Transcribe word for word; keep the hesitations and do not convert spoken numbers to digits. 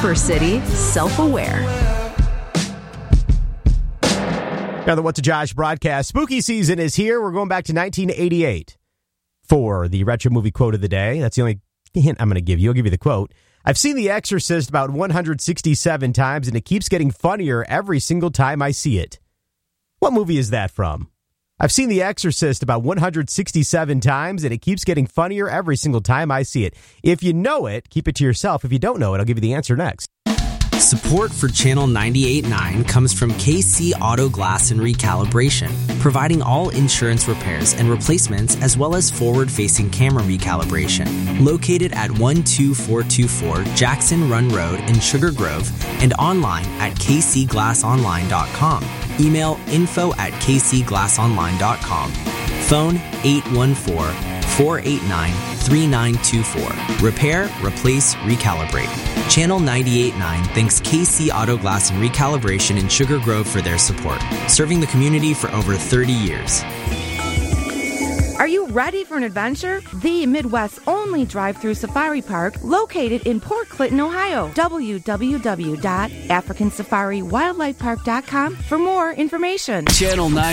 Super City, self-aware. Now the What to Josh broadcast, spooky season is here. We're going back to nineteen eighty-eight for the retro movie quote of the day. That's the only hint I'm going to give you. I'll give you the quote. I've seen The Exorcist about one hundred sixty-seven times, and it keeps getting funnier every single time I see it. What movie is that from? I've seen The Exorcist about one hundred sixty-seven times, and it keeps getting funnier every single time I see it. If you know it, keep it to yourself. If you don't know it, I'll give you the answer next. Support for Channel ninety-eight point nine comes from K C Auto Glass and Recalibration, providing all insurance repairs and replacements as well as forward-facing camera recalibration. Located at one two four two four Jackson Run Road in Sugar Grove and online at k c glass online dot com. Email info at k c glass online dot com. Phone eight one four, four eight nine, three nine two four. Repair, replace, recalibrate. Channel ninety-eight point nine thanks K C Auto Glass and Recalibration in Sugar Grove for their support, serving the community for over thirty years. Are you ready for an adventure? The Midwest's only drive-through safari park located in Port Clinton, Ohio. w w w dot african safari wildlife park dot com for more information. Channel nine.